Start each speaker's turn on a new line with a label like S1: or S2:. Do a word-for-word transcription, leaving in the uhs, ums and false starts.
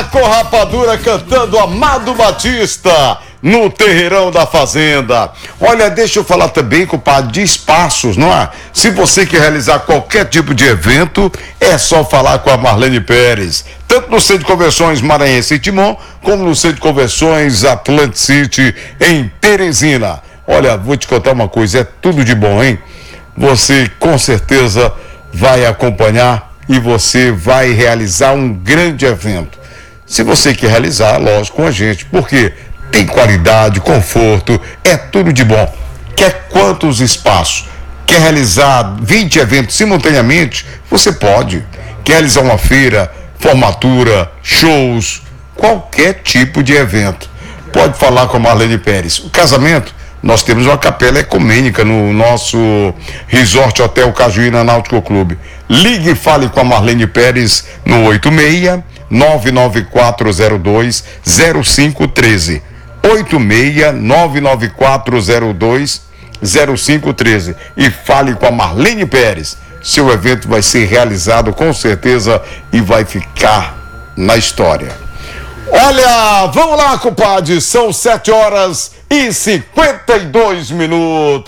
S1: com Rapadura cantando Amado Batista no Terreirão da Fazenda. Olha, deixa eu falar também, compadre, de espaços, não é? Se você quer realizar qualquer tipo de evento, é só falar com a Marlene Pérez. Tanto no Centro de Convenções Maranhense em Timon, como no Centro de Convenções Atlantic City em Teresina. Olha, vou te contar uma coisa, é tudo de bom, hein? Você com certeza vai acompanhar e você vai realizar um grande evento. Se você quer realizar, lógico, com a gente, porque tem qualidade, conforto, é tudo de bom. Quer quantos espaços? Quer realizar vinte eventos simultaneamente? Você pode. Quer realizar uma feira, formatura, shows, qualquer tipo de evento. Pode falar com a Marlene Pérez. O casamento, nós temos uma capela ecumênica no nosso Resort Hotel Cajuína Náutico Clube. Ligue e fale com a Marlene Pérez no oito seis nove nove quatro zero dois zero cinco um três. oito seis nove nove quatro zero dois zero cinco um três e fale com a Marlene Pérez. Seu evento vai ser realizado com certeza e vai ficar na história. Olha, vamos lá, compadre, são sete horas e cinquenta e dois minutos.